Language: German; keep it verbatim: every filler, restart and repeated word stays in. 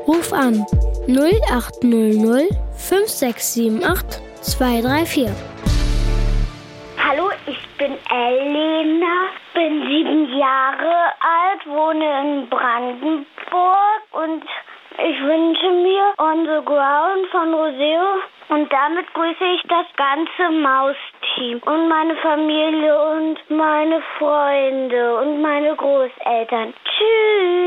Ruf an null acht null null fünf sechs sieben acht zwei drei vier. Hallo, ich bin Elena, bin sieben Jahre alt, wohne in Brandenburg und ich wünsche mir On the Ground von Roseo. Und damit grüße ich das ganze Mausteam und meine Familie und meine Freunde und meine Großeltern. Tschüss!